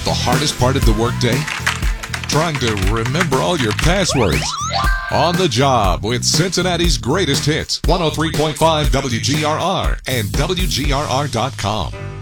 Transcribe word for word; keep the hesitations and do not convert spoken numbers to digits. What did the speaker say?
the hardest part of the workday? Trying to remember all your passwords. On the Job with Cincinnati's greatest hits. one oh three point five W G R R and W G R R dot com.